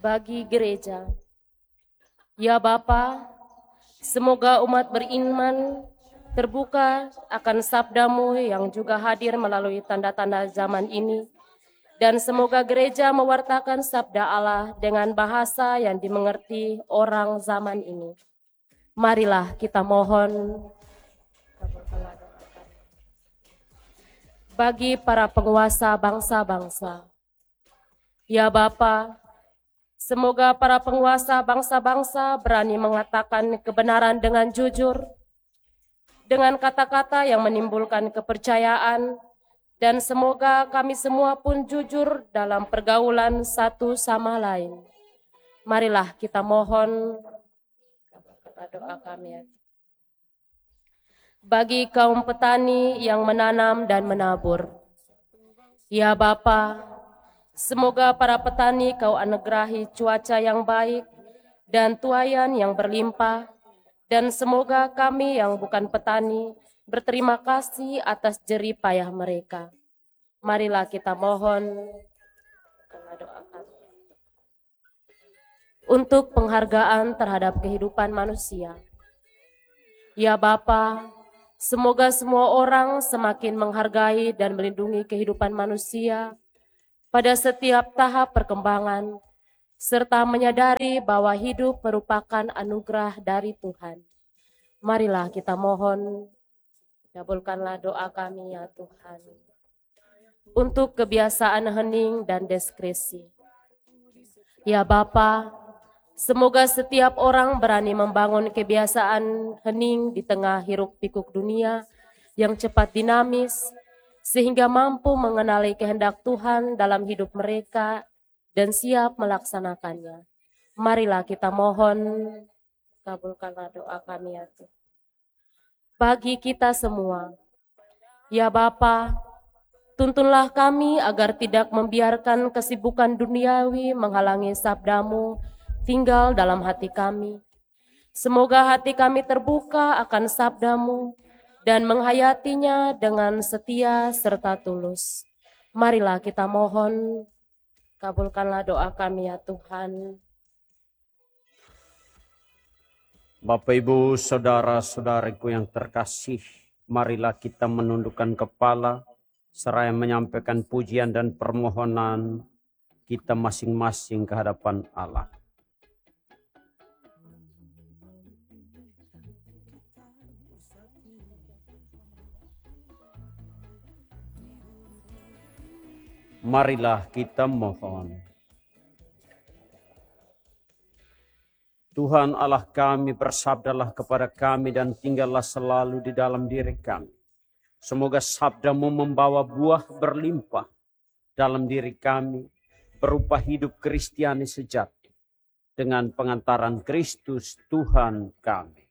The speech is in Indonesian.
bagi gereja. Ya Bapa, semoga umat beriman terbuka akan sabda-Mu yang juga hadir melalui tanda-tanda zaman ini, dan semoga gereja mewartakan sabda Allah dengan bahasa yang dimengerti orang zaman ini. Marilah kita mohon bagi para penguasa bangsa-bangsa. Ya Bapa, semoga para penguasa bangsa-bangsa berani mengatakan kebenaran dengan jujur, dengan kata-kata yang menimbulkan kepercayaan, dan semoga kami semua pun jujur dalam pergaulan satu sama lain. Marilah kita mohon doa kami. Bagi kaum petani yang menanam dan menabur. Ya Bapa, semoga para petani Kau anugerahi cuaca yang baik dan tuaian yang berlimpah, dan semoga kami yang bukan petani berterima kasih atas jerih payah mereka. Marilah kita mohon untuk penghargaan terhadap kehidupan manusia. Ya Bapa, semoga semua orang semakin menghargai dan melindungi kehidupan manusia pada setiap tahap perkembangan, serta menyadari bahwa hidup merupakan anugerah dari Tuhan. Marilah kita mohon, kabulkanlah doa kami ya Tuhan, untuk kebiasaan hening dan diskresi. Ya Bapa, semoga setiap orang berani membangun kebiasaan hening di tengah hiruk-pikuk dunia yang cepat dinamis, sehingga mampu mengenali kehendak Tuhan dalam hidup mereka dan siap melaksanakannya. Marilah kita mohon, kabulkanlah doa kami ya Tuhan. Bagi kita semua, ya Bapa, tuntunlah kami agar tidak membiarkan kesibukan duniawi menghalangi sabda-Mu tinggal dalam hati kami. Semoga hati kami terbuka akan sabda-Mu dan menghayatinya dengan setia serta tulus. Marilah kita mohon, kabulkanlah doa kami ya Tuhan. Bapak, Ibu, Saudara-saudariku yang terkasih, marilah kita menundukkan kepala seraya menyampaikan pujian dan permohonan kita masing-masing ke hadapan Allah. Marilah kita mohon. Tuhan Allah kami, bersabdalah kepada kami dan tinggallah selalu di dalam diri kami. Semoga sabda-Mu membawa buah berlimpah dalam diri kami, berupa hidup Kristiani sejati, dengan pengantaran Kristus Tuhan kami.